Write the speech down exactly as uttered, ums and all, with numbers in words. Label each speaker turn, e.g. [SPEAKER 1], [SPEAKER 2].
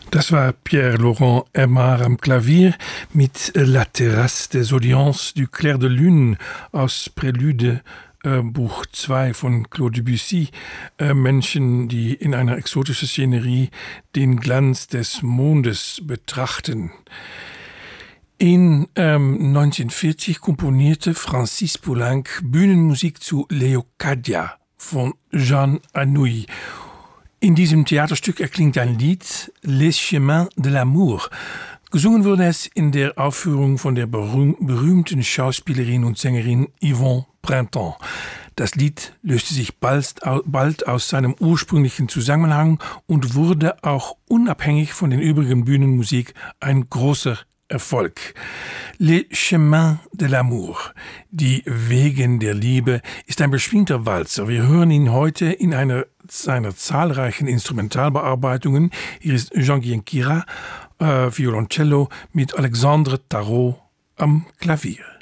[SPEAKER 1] Das war Pierre-Laurent Aimard am Klavier mit La Terrasse des Audiences du Clair de Lune aus Prälude äh, Buch zwei von Claude Debussy. Äh, Menschen, die in einer exotischen Szenerie den Glanz des Mondes betrachten. In ähm, neunzehnhundertvierzig komponierte Francis Poulenc Bühnenmusik zu Leocadia von Jean Anouilh. In diesem Theaterstück erklingt ein Lied, Les Chemins de l'Amour. Gesungen wurde es in der Aufführung von der berühm- berühmten Schauspielerin und Sängerin Yvonne Printemps. Das Lied löste sich bald, bald aus seinem ursprünglichen Zusammenhang und wurde auch unabhängig von den übrigen Bühnenmusik ein großer Erfolg. Les Chemins de l'Amour, die Wegen der Liebe, ist ein beschwingter Walzer. Wir hören ihn heute in einer seiner zahlreichen Instrumentalbearbeitungen. Hier ist Jean-Guyen Quira, äh, Violoncello mit Alexandre Tarot am Klavier.